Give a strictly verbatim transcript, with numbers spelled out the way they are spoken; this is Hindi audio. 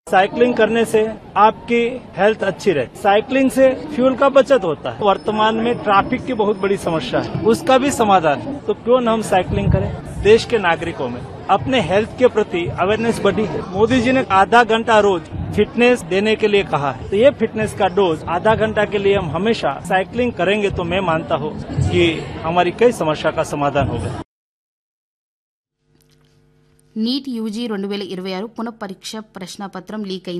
साइकिलिंग करने से आपकी हेल्थ अच्छी रहती। साइकिलिंग से फ्यूल का बचत होता है। वर्तमान में ट्रैफिक की बहुत बड़ी समस्या है, उसका भी समाधान है। तो क्यों न हम साइकिलिंग करें। देश के नागरिकों में अपने हेल्थ के प्रति अवेयरनेस बढ़ी है। मोदी जी ने आधा घंटा रोज फिटनेस देने के लिए कहा है। तो ये फिटनेस का डोज आधा घंटा के लिए हम हमेशा साइकिलिंग करेंगे तो मैं मानता हूँ कि हमारी कई समस्या का समाधान होगा। నీట్ యూజీ రెండు వేల ఇరవై ఆరు పునఃపరీక్ష ప్రశ్నపత్రం లీక్ అయింది.